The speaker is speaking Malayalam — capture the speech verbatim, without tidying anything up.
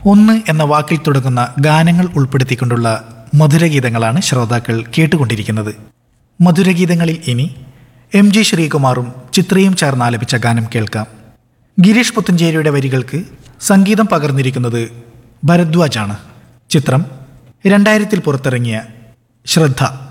ഒന്ന് എന്ന വാക്കിൽ തുടങ്ങുന്ന ഗാനങ്ങൾ ഉൾപ്പെടുത്തിക്കൊണ്ടുള്ള മധുരഗീതങ്ങളാണ് ശ്രോതാക്കൾ കേട്ടുകൊണ്ടിരിക്കുന്നത്. മധുരഗീതങ്ങളിൽ ഇനി എം ജി ശ്രീകുമാറും ചിത്രയും ചേർന്ന് ആലപിച്ച ഗാനം കേൾക്കാം. ഗിരീഷ് പുത്തഞ്ചേരിയുടെ വരികൾക്ക് സംഗീതം പകർന്നിരിക്കുന്നത് ഭരദ്വാജാണ്. ചിത്രം രണ്ടായിരത്തിൽ പുറത്തിറങ്ങിയ ശ്രദ്ധ.